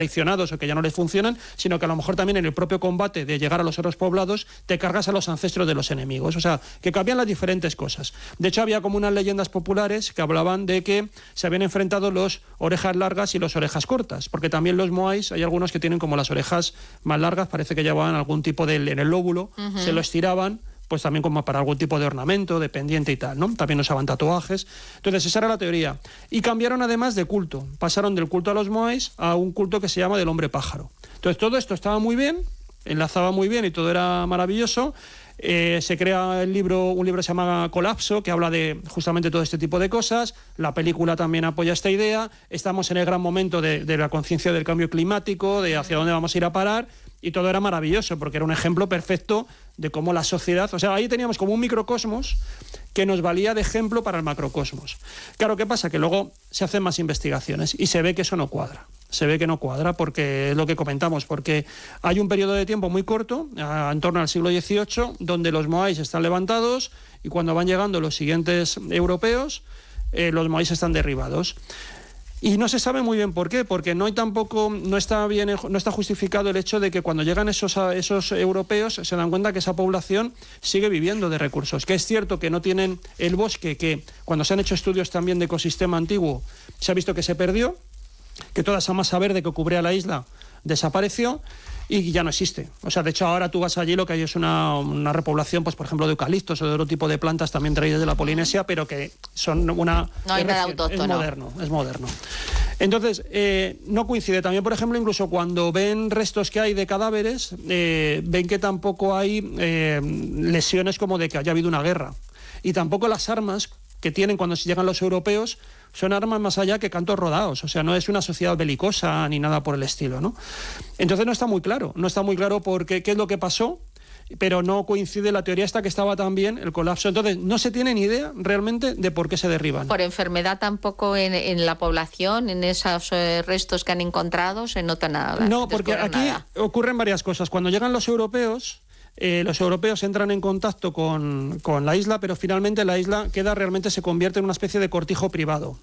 traicionados o que ya no les funcionan, sino que a lo mejor también en el propio combate de llegar a los otros poblados te cargas a los ancestros de los enemigos. O sea, que cambian las diferentes cosas. De hecho, había como unas leyendas populares que hablaban de que se habían enfrentado los orejas largas y los orejas cortas, porque también los moais, hay algunos que tienen como las orejas más largas, parece que llevaban algún tipo en el lóbulo, se lo estiraban, pues también como para algún tipo de ornamento, de pendiente y tal, ¿no? También usaban tatuajes. Entonces, esa era la teoría. Y cambiaron además de culto. Pasaron del culto a los moais a un culto que se llama del hombre pájaro. Entonces, todo esto estaba muy bien, enlazaba muy bien y todo era maravilloso. Se crea un libro que se llama Colapso, que habla de justamente todo este tipo de cosas. La película también apoya esta idea. Estamos en el gran momento de la conciencia del cambio climático, de hacia dónde vamos a ir a parar, y todo era maravilloso, porque era un ejemplo perfecto de cómo la sociedad... O sea, ahí teníamos como un microcosmos que nos valía de ejemplo para el macrocosmos. Claro, ¿qué pasa? Que luego se hacen más investigaciones y se ve que eso no cuadra. Se ve que no cuadra porque es lo que comentamos, porque hay un periodo de tiempo muy corto, en torno al siglo XVIII, donde los moais están levantados y cuando van llegando los siguientes europeos, los moais están derribados. Y no se sabe muy bien por qué, porque no está justificado el hecho de que cuando llegan esos europeos se dan cuenta que esa población sigue viviendo de recursos. Que es cierto que no tienen el bosque, que cuando se han hecho estudios también de ecosistema antiguo se ha visto que se perdió, que toda esa masa verde que cubría la isla desapareció y ya no existe. O sea, de hecho ahora tú vas allí, lo que hay es una repoblación, pues por ejemplo de eucaliptos o de otro tipo de plantas también traídas de la Polinesia, pero que son una... No hay nada autóctono. Es moderno. Entonces, no coincide. También, por ejemplo, incluso cuando ven restos que hay de cadáveres, ven que tampoco hay lesiones como de que haya habido una guerra. Y tampoco las armas que tienen cuando llegan los europeos son armas más allá que cantos rodados, o sea, no es una sociedad belicosa ni nada por el estilo, ¿no? Entonces no está muy claro qué es lo que pasó, pero no coincide la teoría esta que estaba también, el colapso. Entonces no se tiene ni idea realmente de por qué se derriban. Por enfermedad tampoco en la población, en esos restos que han encontrado, se nota nada. No, porque aquí ocurren varias cosas. Cuando llegan los europeos entran en contacto con la isla, pero finalmente la isla se convierte en una especie de cortijo privado.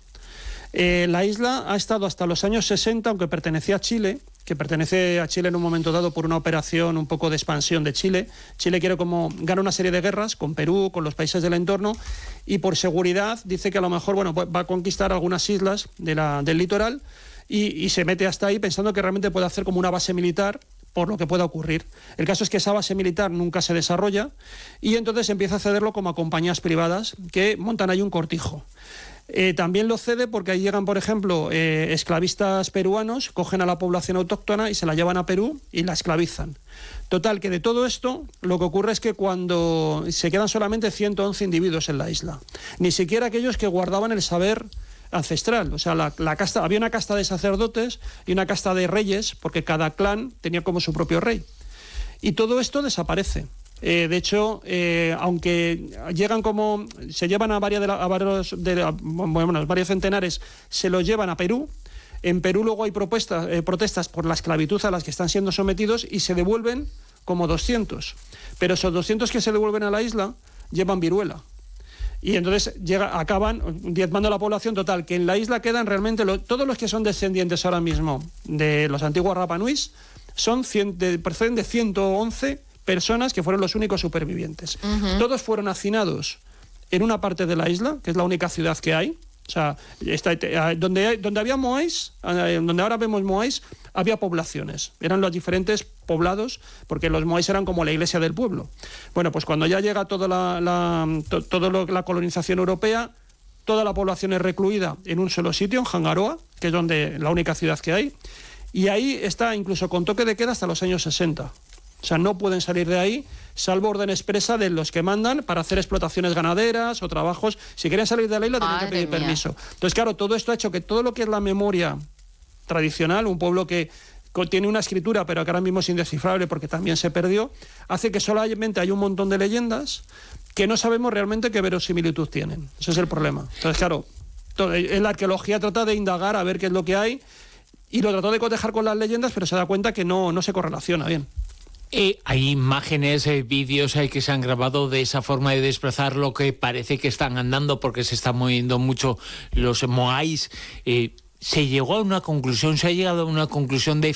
La isla ha estado hasta los años 60, aunque pertenecía a Chile, que pertenece a Chile en un momento dado por una operación un poco de expansión de Chile. Chile gana una serie de guerras con Perú, con los países del entorno, y por seguridad dice que a lo mejor va a conquistar algunas islas del litoral y se mete hasta ahí pensando que realmente puede hacer como una base militar por lo que pueda ocurrir. El caso es que esa base militar nunca se desarrolla y entonces empieza a cederlo como a compañías privadas que montan ahí un cortijo. También lo cede porque ahí llegan, por ejemplo, esclavistas peruanos, cogen a la población autóctona y se la llevan a Perú y la esclavizan. Total, que de todo esto lo que ocurre es que cuando se quedan solamente 111 individuos en la isla, ni siquiera aquellos que guardaban el saber ancestral, o sea, la casta, había una casta de sacerdotes y una casta de reyes, porque cada clan tenía como su propio rey. Y todo esto desaparece. De hecho, aunque llegan se llevan a varios centenares, se los llevan a Perú. En Perú luego hay protestas por la esclavitud a las que están siendo sometidos y se devuelven como 200. Pero esos 200 que se devuelven a la isla llevan viruela. Y entonces acaban diezmando a la población total, que en la isla quedan realmente todos los que son descendientes ahora mismo de los antiguos Rapa Nuis proceden de 111 personas que fueron los únicos supervivientes. Todos fueron hacinados en una parte de la isla, que es la única ciudad que hay. O sea, donde había moais, donde ahora vemos moais, había poblaciones. Eran los diferentes poblados, porque los moais eran como la iglesia del pueblo. Bueno, pues cuando ya llega toda la colonización europea, toda la población es recluida en un solo sitio, en Hangaroa, que es la única ciudad que hay, y ahí está incluso con toque de queda hasta los años 60. O sea, no pueden salir de ahí, salvo orden expresa de los que mandan para hacer explotaciones ganaderas o trabajos. Si quieren salir de la isla, tienen que pedir permiso. Entonces, claro, todo esto ha hecho que todo lo que es la memoria tradicional, un pueblo que tiene una escritura, pero que ahora mismo es indescifrable porque también se perdió, hace que solamente hay un montón de leyendas que no sabemos realmente qué verosimilitud tienen. Ese es el problema. Entonces, claro, la arqueología trata de indagar a ver qué es lo que hay y lo trató de cotejar con las leyendas, pero se da cuenta que no se correlaciona bien. Hay imágenes, vídeos que se han grabado de esa forma de desplazar lo que parece que están andando porque se están moviendo mucho los moais. Se ha llegado a una conclusión